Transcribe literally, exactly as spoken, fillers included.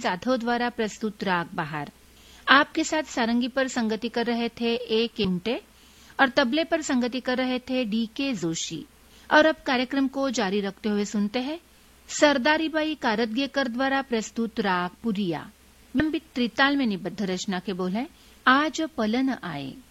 जाधव द्वारा प्रस्तुत राग बहार। आपके साथ सारंगी पर संगति कर रहे थे ए के उंटे और तबले पर संगति कर रहे थे डी के जोशी। और अब कार्यक्रम को जारी रखते हुए सुनते हैं सरदारीबाई कारदगेकर द्वारा प्रस्तुत राग पुरिया। विलंबित त्रिताल में निबद्ध रचना के बोल है आज पलन आए।